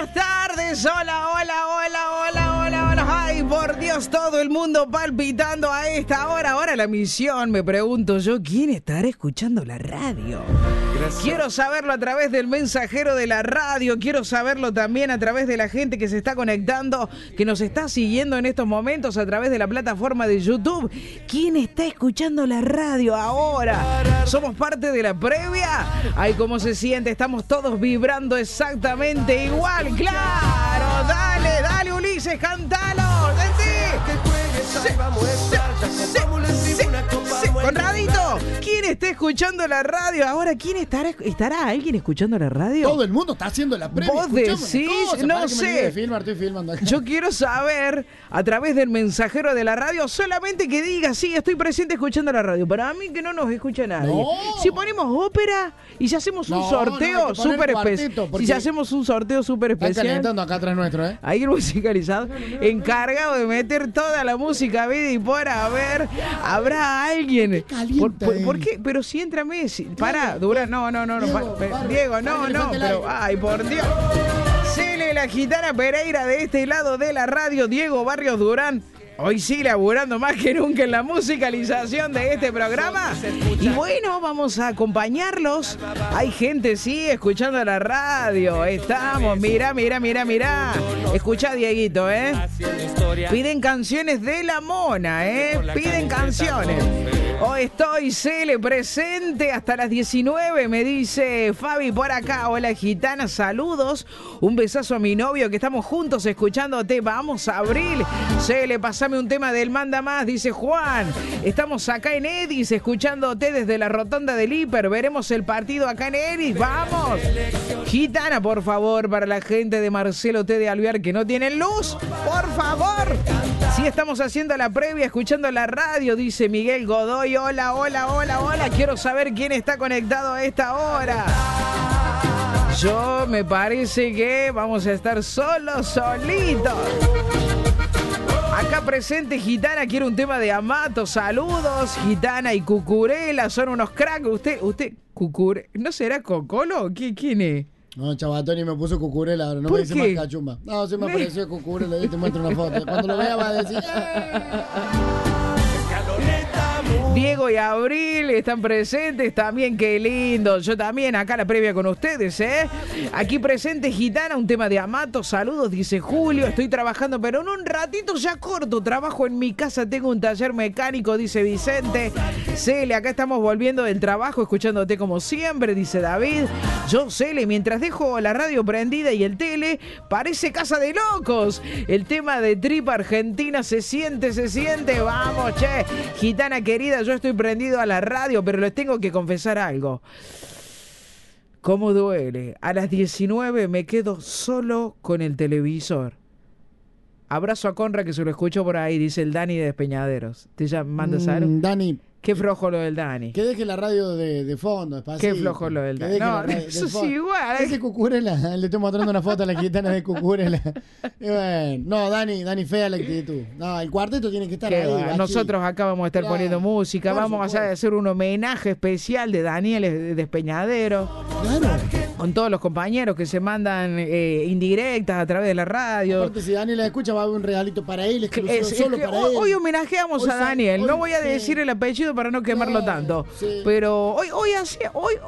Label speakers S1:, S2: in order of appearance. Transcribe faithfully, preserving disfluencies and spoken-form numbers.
S1: buenas tardes. Hola, hola, hola, hola, hola, hola. Ay, por Dios, todo el mundo palpitando a esta hora. Ahora la misión, me pregunto yo, ¿quién estará escuchando la radio? Gracias. Quiero saberlo a través del mensajero de la radio. Quiero saberlo también a través de la gente que se está conectando, que nos está siguiendo en estos momentos a través de la plataforma de YouTube. ¿Quién está escuchando la radio ahora? ¿Somos parte de la previa? Ay, ¿cómo se siente? Estamos todos vibrando exactamente igual. ¡Claro! Dale, dale, Ulises, cántalo. ¡Sí! Sí, sí, sí, sí. Conradito, ¿quién está escuchando la radio ahora? ¿Quién estará? ¿Estará alguien escuchando la radio?
S2: Todo el mundo está haciendo la previa.
S1: Vos decís, no sé.
S2: Filmar, estoy filmando acá.
S1: Yo quiero saber a través del mensajero de la radio solamente que diga, sí, estoy presente escuchando la radio. Para mí que no nos escucha nadie. No. Si ponemos ópera y si hacemos un no, sorteo no, súper especial. Si hacemos un sorteo súper especial.
S2: Está calentando acá atrás nuestro, ¿eh?
S1: Ahí el musicalizado, encargado de meter toda la música vida y por haber, habrá alguien. ¿Por, por, ¿Por qué? Pero si entra Messi. Pará, Durán, no, no, no, no. Diego, pa, pa, Diego no, no, pero, ay, por Dios. Cele la gitana Pereira de este lado de la radio, Diego Barrios Durán. Hoy sí laburando más que nunca en la musicalización de este programa. Y bueno, vamos a acompañarlos. Hay gente, sí, escuchando la radio. Estamos, mira, mira, mira, mira. Escucha, Dieguito, ¿eh? Piden canciones de La Mona, ¿eh? Piden canciones. Hoy estoy, Cele, presente hasta las diecinueve, me dice Fabi por acá. Hola, gitana, saludos. Un besazo a mi novio que estamos juntos escuchándote. Vamos, Abril. Cele, pasame un tema del Manda Más, dice Juan. Estamos acá en Edis escuchándote desde la rotonda del Hiper. Veremos el partido acá en Edis. ¡Vamos! Gitana, por favor, para la gente de Marcelo T. de Alvear que no tienen luz, por favor. Sí, estamos haciendo la previa, escuchando la radio, dice Miguel Godoy. Hola, hola, hola, hola. Quiero saber quién está conectado a esta hora. Yo me parece que vamos a estar solos, solitos. Acá presente, gitana, quiero un tema de Amato. Saludos, gitana y Cucurela, son unos cracks. Usted, usted, Cucurela, ¿no será Cocolo? ¿Quién, quién es?
S2: No, Chavatoni me puso Cucurela ahora, no me dice más Cachumba. No, se me apareció Cucurela, yo te muestro una foto. Cuando lo vea va a decir...
S1: Diego y Abril están presentes también, qué lindo. Yo también, acá la previa con ustedes, ¿eh? Aquí presente, gitana, un tema de Amato. Saludos, dice Julio. Estoy trabajando, pero en un ratito ya corto. Trabajo en mi casa, tengo un taller mecánico, dice Vicente. Cele, acá estamos volviendo del trabajo, escuchándote como siempre, dice David. Yo, Cele, mientras dejo la radio prendida y el tele, parece Casa de Locos. El tema de Tripa Argentina se siente, se siente. Vamos, che. Gitana querida, yo estoy prendido a la radio, pero les tengo que confesar algo. ¿Cómo duele? A las diecinueve me quedo solo con el televisor. Abrazo a Conra que se lo escucho por ahí, dice el Dani de Despeñaderos. ¿Te ya mandas algo?
S2: Mm, Dani.
S1: Qué flojo lo del Dani.
S2: Que deje la radio de, de fondo, despacito.
S1: Qué flojo lo del Dani. No, eso es igual.
S2: Ese Cucurela, le estoy mostrando una foto a la gitana de Cucurela. Y bueno, no, Dani, Dani, fea la actitud. No, el cuarteto tiene que estar
S1: Qué
S2: ahí.
S1: Va. Nosotros acá vamos a estar claro, poniendo música. Vamos supuesto. a hacer un homenaje especial de Daniel de Despeñadero. Claro. Con todos los compañeros que se mandan eh, indirectas a través de la radio.
S2: Aparte, si Daniel la escucha, va a haber un regalito para él, exclusivo es, solo es para
S1: hoy,
S2: él.
S1: Hoy homenajeamos hoy, a Daniel. Hoy, no voy a decir sí. el apellido para no quemarlo sí, tanto. Sí. Pero hoy, hoy, hoy,